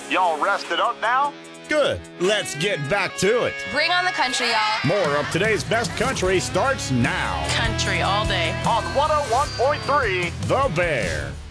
Y'all rested up now? Good. Let's get back to it. Bring on the country, y'all. More of today's best country starts now. Country all day. On 101.3 The Bear.